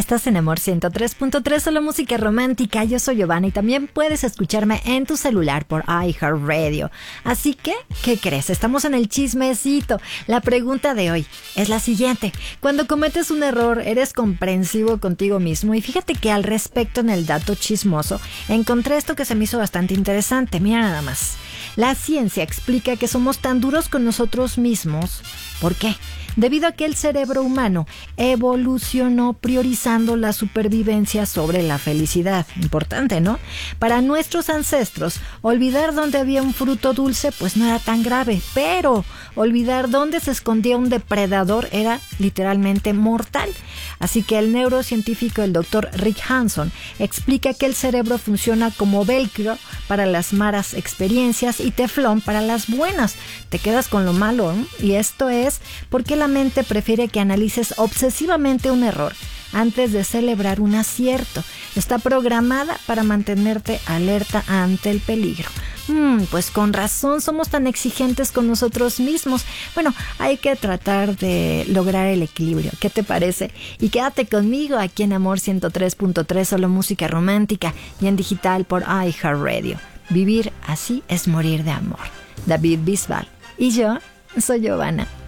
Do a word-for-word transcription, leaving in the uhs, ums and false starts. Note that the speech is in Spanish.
Estás en Amor ciento tres punto tres, solo música romántica. Yo soy Giovanna y también puedes escucharme en tu celular por iHeartRadio. Así que, ¿qué crees? Estamos en el chismecito. La pregunta de hoy es la siguiente. Cuando cometes un error, ¿eres comprensivo contigo mismo? Y fíjate que al respecto, en el dato chismoso, encontré esto que se me hizo bastante interesante. Mira nada más. La ciencia explica que somos tan duros con nosotros mismos. ¿Por qué? Debido a que el cerebro humano evolucionó priorizando la supervivencia sobre la felicidad. Importante, ¿no? Para nuestros ancestros, olvidar dónde había un fruto dulce pues no era tan grave, pero olvidar dónde se escondía un depredador era literalmente mortal. Así que el neurocientífico, el doctor Rick Hanson, explica que el cerebro funciona como velcro para las malas experiencias y teflón para las buenas. Te quedas con lo malo, ¿eh? Y esto es porque la mente prefiere que analices obsesivamente un error antes de celebrar un acierto. Está programada para mantenerte alerta ante el peligro. Hmm, pues con razón somos tan exigentes con nosotros mismos. Bueno, hay que tratar de lograr el equilibrio. ¿Qué te parece? Y quédate conmigo aquí en Amor ciento tres punto tres, solo música romántica, y en digital por iHeartRadio. Vivir así es morir de amor. David Bisbal. Y yo soy Giovanna.